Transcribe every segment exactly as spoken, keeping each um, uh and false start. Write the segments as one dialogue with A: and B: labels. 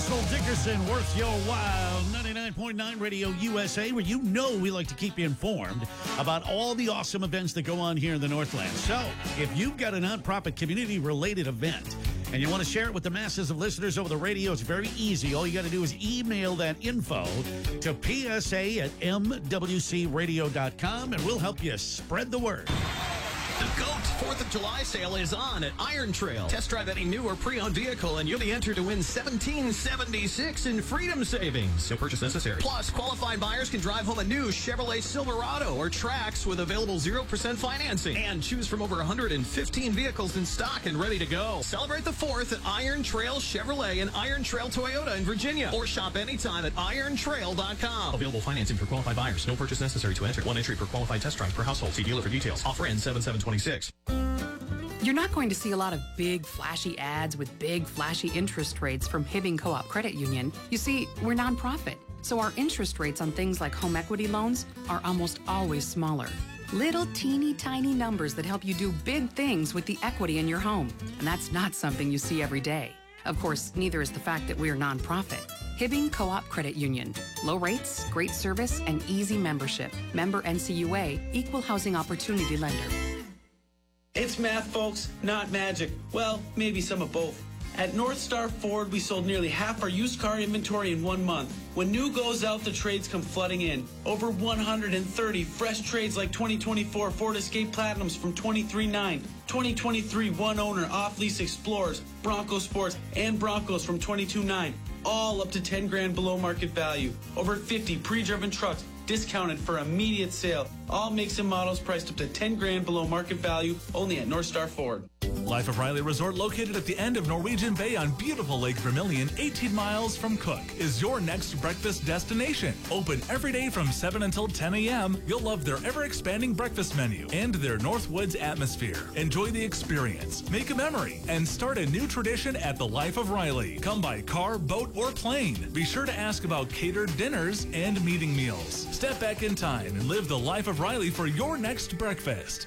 A: Russell Dickerson, worth your while. ninety-nine point nine Radio U S A, where you know we like to keep you informed about all the awesome events that go on here in the Northland. So, if you've got a nonprofit community-related event and you want to share it with the masses of listeners over the radio, it's very easy. All you got to do is email that info to P S A at M W C radio dot com, and we'll help you spread the word.
B: The GOAT fourth of July sale is on at Iron Trail. Test drive any new or pre-owned vehicle and you'll be entered to win seventeen seventy-six in freedom savings. No purchase necessary. Plus, qualified buyers can drive home a new Chevrolet Silverado or Trax with available zero percent financing. And choose from over one hundred fifteen vehicles in stock and ready to go. Celebrate the fourth at Iron Trail Chevrolet and Iron Trail Toyota in Virginia. Or shop anytime at iron trail dot com. Available financing for qualified buyers. No purchase necessary to enter. One entry per qualified test drive per household. See dealer for details. Offer ends seven seven twenty-six.
C: You're not going to see a lot of big, flashy ads with big, flashy interest rates from Hibbing Co-op Credit Union. You see, we're nonprofit, so our interest rates on things like home equity loans are almost always smaller. Little teeny tiny numbers that help you do big things with the equity in your home. And that's not something you see every day. Of course, neither is the fact that we're nonprofit. Hibbing Co-op Credit Union. Low rates, great service, and easy membership. Member N C U A, Equal Housing Opportunity Lender.
D: It's math, folks, not magic. Well, maybe some of both. At North Star Ford, we sold nearly half our used car inventory in one month. When new goes out, the trades come flooding in. Over one hundred thirty fresh trades like twenty twenty-four Ford Escape Platinums from twenty-three nine, twenty twenty-three one-owner off-lease Explorers, Bronco Sports, and Broncos from twenty-two nine, all up to ten grand below market value. Over fifty pre-driven trucks discounted for immediate sale. All makes and models priced up to ten grand below market value, only at North Star Ford.
E: Life of Riley Resort, located at the end of Norwegian Bay on beautiful Lake Vermilion, eighteen miles from Cook, is your next breakfast destination. Open every day from seven until ten a.m. You'll love their ever-expanding breakfast menu and their Northwoods atmosphere. Enjoy the experience, make a memory, and start a new tradition at the Life of Riley. Come by car, boat, or plane. Be sure to ask about catered dinners and meeting meals. Step back in time and live the Life of Riley for your next breakfast.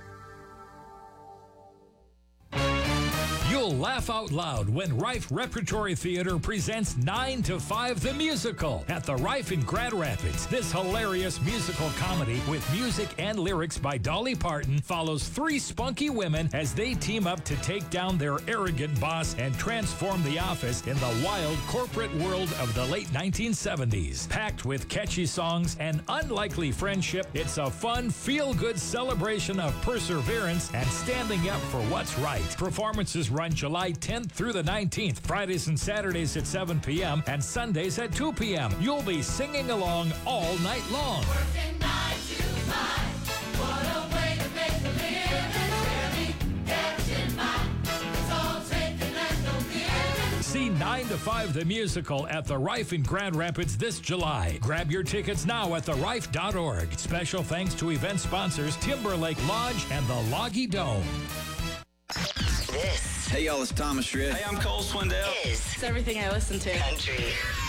F: You'll laugh out loud when Rife Repertory Theater presents nine to five the Musical at the Rife in Grand Rapids. This hilarious musical comedy with music and lyrics by Dolly Parton follows three spunky women as they team up to take down their arrogant boss and transform the office in the wild corporate world of the late nineteen seventies. Packed with catchy songs and unlikely friendship, it's a fun, feel-good celebration of perseverance and standing up for what's right. Performances run July tenth through the nineteenth, Fridays and Saturdays at seven p.m. and Sundays at two p.m. You'll be singing along all night long.
G: Working nine to five, what a way to make a living. Every catching mine, it's all taken and no giving.
F: See nine to five the Musical at the Rife in Grand Rapids this July. Grab your tickets now at the rife dot org. Special thanks to event sponsors Timberlake Lodge and the Loggy Dome.
H: This.
I: Hey, y'all, it's Thomas Schritt.
B: Hey, I'm Cole Swindell.
H: Is.
J: It's everything I listen to.
H: Country.